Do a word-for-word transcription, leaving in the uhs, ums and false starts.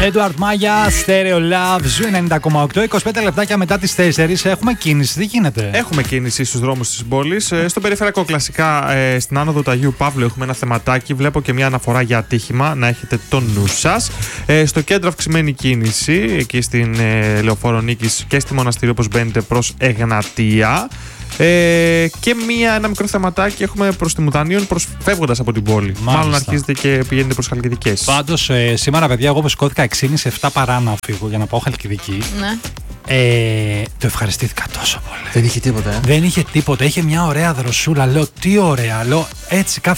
Edward Maya, Stereo Love, Ζου ενενήντα κόμμα οκτώ, είκοσι πέντε λεπτάκια μετά τις τέσσερις. Έχουμε κίνηση, τι γίνεται? Έχουμε κίνηση στους δρόμους της πόλης. Στο περιφερειακό, κλασικά στην άνοδο του Αγίου Παύλου, έχουμε ένα θεματάκι. Βλέπω και μια αναφορά για ατύχημα, να έχετε το νου σας. Στο κέντρο, αυξημένη κίνηση, εκεί στην Λεωφόρο Νίκης και στη Μοναστηρί, όπως μπαίνετε προς Εγνατία. Ε, και μία, ένα μικρό θεματάκι έχουμε προς τη Μουδανίων, προσφεύγοντας από την πόλη. Μάλιστα. Μάλλον αρχίζετε και πηγαίνετε προς Χαλκιδικές. Πάντως, ε, σήμερα, παιδιά, εγώ που σηκώθηκα έξι σε επτά παρά να φύγω για να πάω Χαλκιδική. Ναι. Ε, το ευχαριστήθηκα τόσο πολύ. Δεν είχε τίποτα, ε. Δεν είχε τίποτα. Είχε μια ωραία δροσούλα. Λέω, τι ωραία. Λέω, έτσι κάθε